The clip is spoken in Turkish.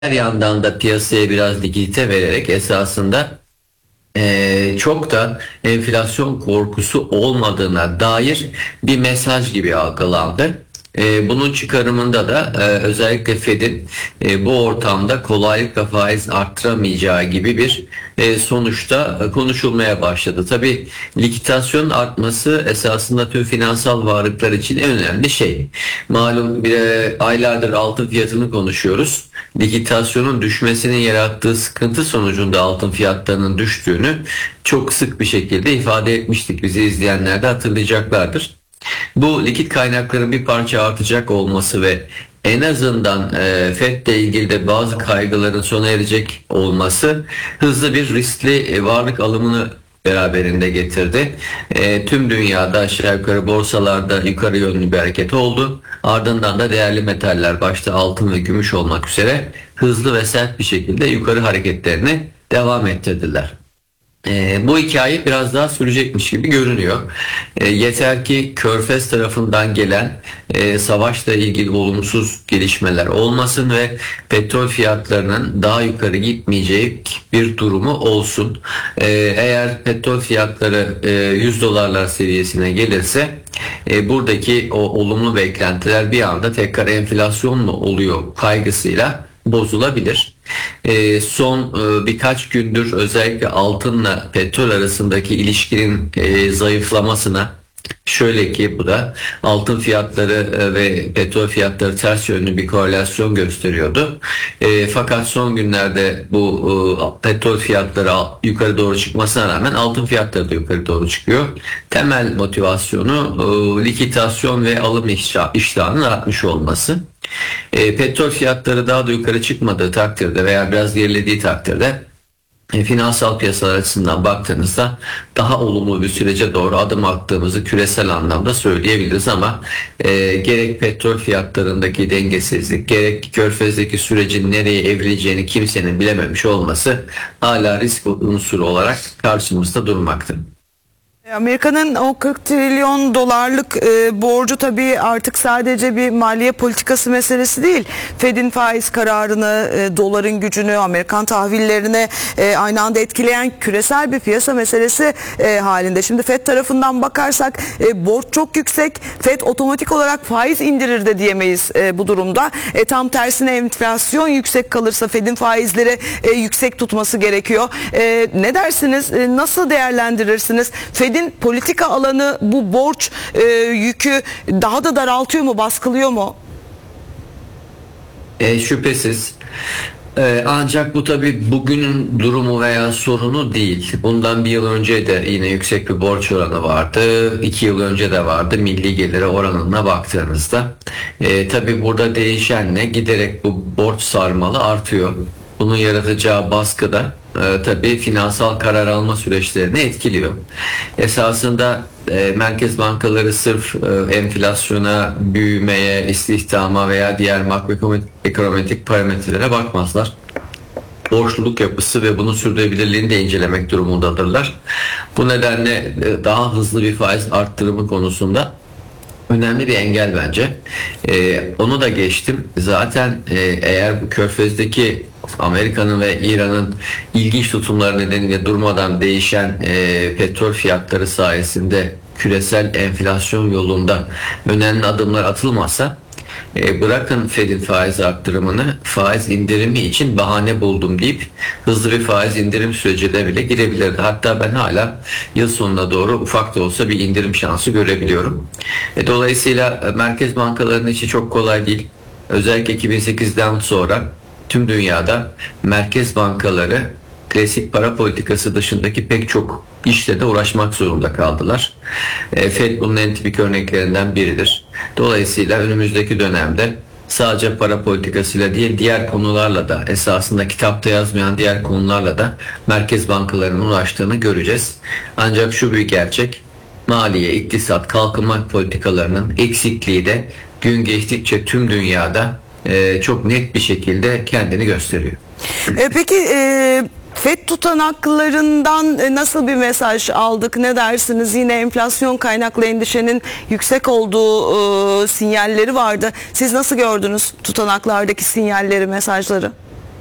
Her yandan da piyasaya biraz likidite vererek esasında çok da enflasyon korkusu olmadığına dair bir mesaj gibi algılandı. Bunun çıkarımında da özellikle Fed'in bu ortamda kolaylıkla faiz arttıramayacağı gibi bir sonuçta konuşulmaya başladı. Tabii likitasyon artması esasında tüm finansal varlıklar için en önemli şey. Malum aylardır altın fiyatını konuşuyoruz. Likitasyonun düşmesinin yarattığı sıkıntı sonucunda altın fiyatlarının düştüğünü çok sık bir şekilde ifade etmiştik. Bizi izleyenler de hatırlayacaklardır. Bu likit kaynakların bir parça artacak olması ve en azından FED'le ilgili de bazı kaygıların sona erecek olması hızlı bir riskli varlık alımını beraberinde getirdi. Tüm dünyada aşağı yukarı borsalarda yukarı yönlü bir hareket oldu. Ardından da değerli metaller başta altın ve gümüş olmak üzere hızlı ve sert bir şekilde yukarı hareketlerini devam ettirdiler. Bu hikaye biraz daha sürecekmiş gibi görünüyor. Yeter ki Körfez tarafından gelen savaşla ilgili olumsuz gelişmeler olmasın ve petrol fiyatlarının daha yukarı gitmeyecek bir durumu olsun. Eğer petrol fiyatları $100 seviyesine gelirse buradaki o olumlu beklentiler bir anda tekrar enflasyon mu oluyor kaygısıyla bozulabilir. Son birkaç gündür özellikle altınla petrol arasındaki ilişkinin zayıflamasına, şöyle ki bu da altın fiyatları ve petrol fiyatları ters yönlü bir korelasyon gösteriyordu. Fakat son günlerde bu petrol fiyatları yukarı doğru çıkmasına rağmen altın fiyatları da yukarı doğru çıkıyor. Temel motivasyonu likitasyon ve alım iştahının artmış olması. Petrol fiyatları daha da yukarı çıkmadığı takdirde veya biraz gerilediği takdirde finansal piyasalar açısından baktığınızda daha olumlu bir sürece doğru adım attığımızı küresel anlamda söyleyebiliriz ama gerek petrol fiyatlarındaki dengesizlik gerek Körfez'deki sürecin nereye evrileceğini kimsenin bilememiş olması hala risk unsuru olarak karşımızda durmaktadır. Amerika'nın o 40 trilyon dolarlık borcu tabii artık sadece bir maliye politikası meselesi değil. Fed'in faiz kararını, doların gücünü, Amerikan tahvillerini aynı anda etkileyen küresel bir piyasa meselesi halinde. Şimdi Fed tarafından bakarsak borç çok yüksek. Fed otomatik olarak faiz indirir de diyemeyiz bu durumda. Tam tersine enflasyon yüksek kalırsa Fed'in faizleri yüksek tutması gerekiyor. Ne dersiniz? Nasıl değerlendirirsiniz? Fed'in politika alanı bu borç yükü daha da daraltıyor mu, baskılıyor mu? Şüphesiz. Ancak bu tabii bugünün durumu veya sorunu değil. Bundan bir yıl önce de yine yüksek bir borç oranı vardı. 2 yıl önce de vardı milli gelire oranına baktığınızda. Tabii burada değişen ne? Giderek bu borç sarmalı artıyor. Bunun yaratacağı baskı da tabii finansal karar alma süreçlerini etkiliyor. Esasında merkez bankaları sırf enflasyona, büyümeye, istihdama veya diğer makroekonomik parametrelere bakmazlar. Borçluluk yapısı ve bunun sürdürülebilirliğini de incelemek durumundadırlar. Bu nedenle daha hızlı bir faiz arttırımı konusunda önemli bir engel bence. Onu da geçtim. Zaten eğer bu Körfez'deki Amerika'nın ve İran'ın ilginç tutumları nedeniyle durmadan değişen petrol fiyatları sayesinde küresel enflasyon yolunda önemli adımlar atılmazsa bırakın Fed'in faiz arttırımını, faiz indirimi için bahane buldum deyip hızlı bir faiz indirim sürecine bile girebilirdi. Hatta ben hala yıl sonuna doğru ufak da olsa bir indirim şansı görebiliyorum. Dolayısıyla merkez bankalarının işi çok kolay değil. Özellikle 2008'den sonra tüm dünyada merkez bankaları klasik para politikası dışındaki pek çok işle de uğraşmak zorunda kaldılar. Fed bunun en tipik örneklerinden biridir. Dolayısıyla önümüzdeki dönemde sadece para politikasıyla değil diğer konularla da esasında kitapta yazmayan diğer konularla da merkez bankalarının uğraştığını göreceğiz. Ancak şu bir gerçek, maliye, iktisat, kalkınma politikalarının eksikliği de gün geçtikçe tüm dünyada çok net bir şekilde kendini gösteriyor. Peki FED tutanaklarından nasıl bir mesaj aldık? Ne dersiniz? Yine enflasyon kaynaklı endişenin yüksek olduğu sinyalleri vardı. Siz nasıl gördünüz tutanaklardaki sinyalleri, mesajları?